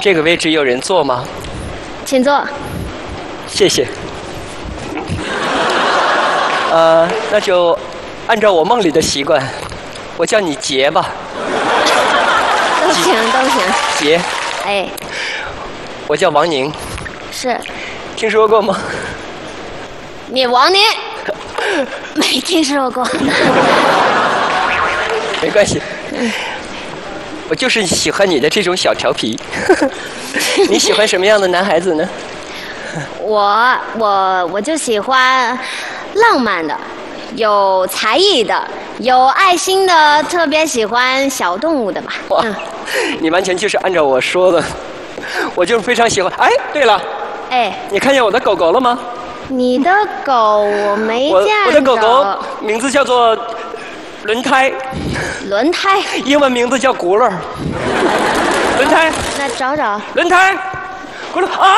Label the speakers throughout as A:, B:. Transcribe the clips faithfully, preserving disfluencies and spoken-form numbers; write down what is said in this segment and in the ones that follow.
A: 这个位置有人坐吗？
B: 请坐。
A: 谢谢。呃，那就按照我梦里的习惯，我叫你杰吧。
B: 都行都行。
A: 杰。
B: 哎。
A: 我叫王宁。
B: 是。
A: 听说过吗？
B: 你王宁。没听说过。
A: 没关系。我就是喜欢你的这种小调皮。你喜欢什么样的男孩子呢？
B: 我我我就喜欢浪漫的，有才艺的，有爱心的，特别喜欢小动物的吧。
A: 哇，嗯、你完全就是按照我说的，我就是非常喜欢。哎，对了，
B: 哎，
A: 你看见我的狗狗了吗？
B: 你的狗我没见着。
A: 我的狗狗名字叫做轮胎。
B: 轮胎。
A: 英文名字叫轱辘。轮胎。
B: 那找找。
A: 轮胎。轱辘啊！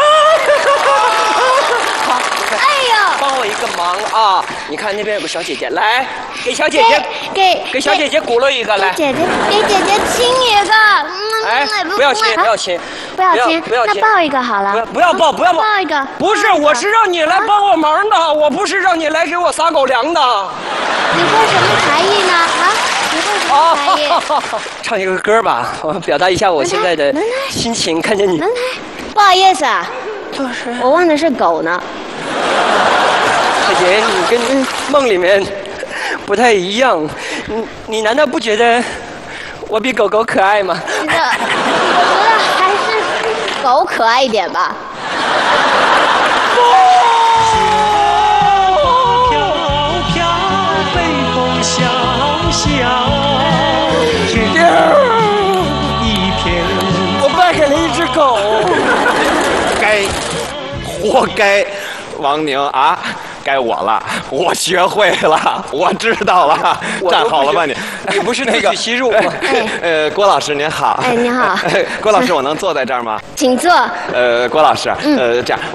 A: 好，
B: 哎呦，
A: 帮我一个忙啊！你看那边有个小姐姐，来给小姐姐
B: 给
A: 给小姐姐轱辘一个，来。
B: 姐姐给姐姐亲一个。
A: 哎，不要亲，不要亲，
B: 不要亲，
A: 不要亲，
B: 那抱一个好了。
A: 不要抱，不要抱，
B: 抱一个。
A: 不是，我是让你来帮我忙的，我不是让你来给我撒狗粮的。
B: 你会什么才艺呢？啊？你会什么才艺？
A: 唱一个歌吧，我表达一下我现在的心情。看见你。
B: 轮胎。不好意思啊，
A: 就是
B: 我问的是狗呢。
A: 小姐，你跟梦里面不太一样，你你难道不觉得我比狗狗可爱吗？
B: 这个，我觉得还是狗可爱一点吧。
C: 飘飘，北风萧萧，一片。
A: 我败给了一只狗。
D: 该，活该，王宁啊，该我了，我学会了，我知道了，站好了吧你？
A: 你不是那个吸入吗？
D: 呃，郭老师您好。
B: 哎，你好。
D: 郭老师，我能坐在这儿吗？
B: 请坐。
D: 呃，郭老师，呃，这样，